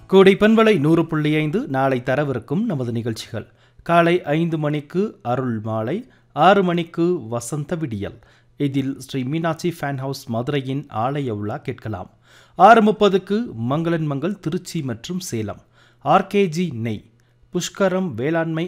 கோடை பண்பலை 100.5 நாளை தரவிருக்கும் நமது நிகழ்ச்சிகள். காலை 5 மணிக்கு அருள் மாலை, 6 மணிக்கு வசந்த விடியல். இதில் ஸ்ரீ மீனாட்சி ஃபேன் ஹவுஸ் மதுரையின் ஆலய உலா கேட்கலாம். 6:30க்கு மங்களன் மங்கள் திருச்சி மற்றும் சேலம், ஆர்கேஜி நெய், புஷ்கரம் வேளாண்மை